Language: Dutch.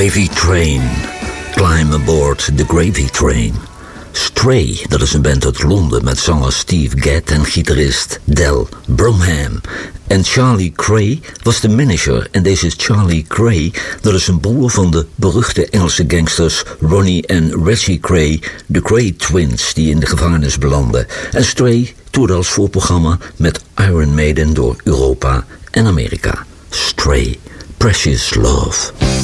Gravy Train. Climb aboard the Gravy Train. Stray, dat is een band uit Londen met zanger Steve Gadd en gitarist Del Bromham. En Charlie Cray was de manager. En deze Charlie Cray, dat is een broer van de beruchte Engelse gangsters Ronnie en Reggie Cray, de Cray Twins, die in de gevangenis belanden. En Stray toerde als voorprogramma met Iron Maiden door Europa en Amerika. Stray, Precious Love.